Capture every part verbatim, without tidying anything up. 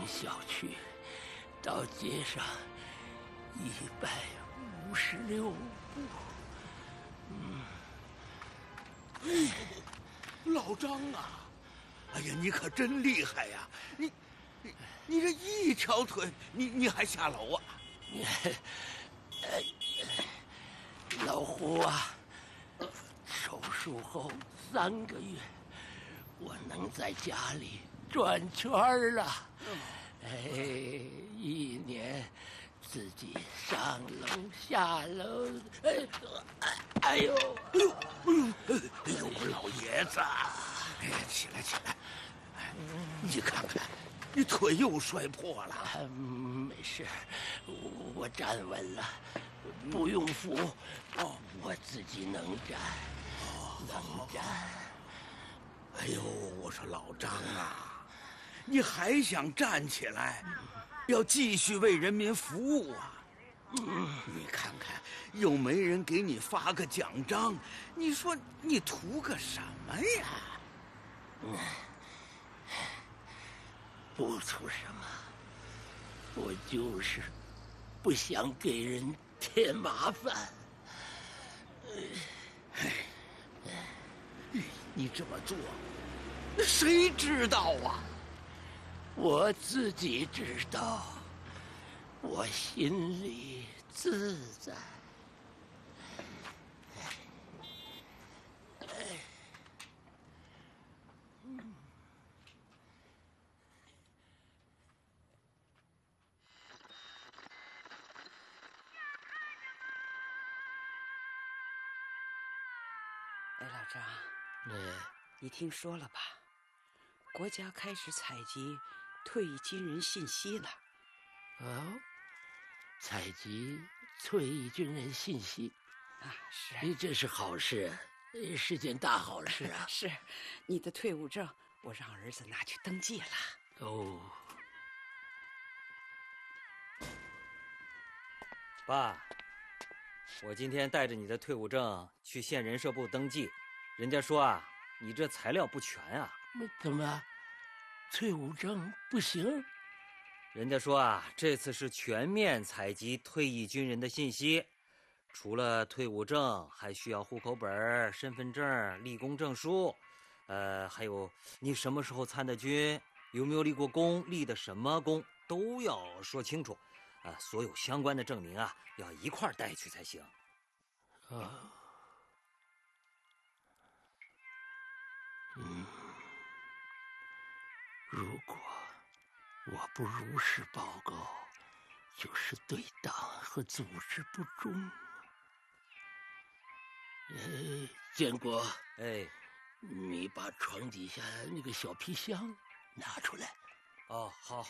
小区到街上一百五十六步。嗯， 哎，老张啊，哎呀，你可真厉害呀！你你你这一条腿，你你还下楼啊？ 老胡啊，手术后三个月，我能在家里转圈了。哎，一年自己上楼下楼，哎，哎呦， 哎呦，哎呦，哎呦，我老爷子，哎呀，起来起来，哎，你看看，你腿又摔破了。 啊、没事，我我站稳了，不用扶，哦，我自己能站，能站。 哎呦，我说老张啊，你还想站起来，要继续为人民服务啊？嗯，你看看，又没人给你发个奖章，你说你图个什么呀？ 嗯，不图什么，我就是不想给人添麻烦。 哎，你这么做，谁知道啊？ 我自己知道，我心里自在。 哎，老张， 嗯， 你听说了吧？国家开始采集退役军人信息了。 哦，采集退役军人信息啊，是， 这是好事，是件大好事啊！ 是，你的退伍证我让儿子拿去登记了。 哦， 爸，我今天带着你的退伍证去县人社部登记，人家说啊，你这材料不全啊。 那怎么，退伍证不行？ 人家说啊，这次是全面采集退役军人的信息，除了退伍证，还需要户口本、身份证、立功证书，呃，还有你什么时候参的军，有没有立过功，立的什么功，都要说清楚。啊、呃，所有相关的证明啊，要一块带去才行。 啊，嗯，如果我不如实报告，就是对党和组织不忠。哎，建国， 哎， 你把床底下那个小皮箱拿出来。 哦，好。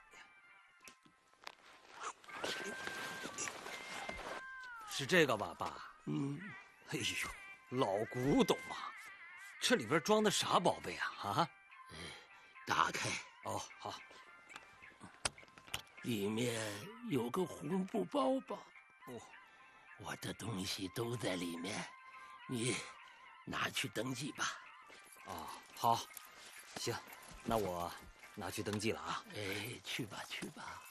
是这个吧，爸？ 嗯。 哎呦，老古董啊！这里边装的啥宝贝啊？啊？ 哎，打开。 哦，好。 里面有个红布包包。 哦， 我的东西都在里面，你拿去登记吧。 哦，好，行，那我拿去登记了啊。 哎，去吧，去吧。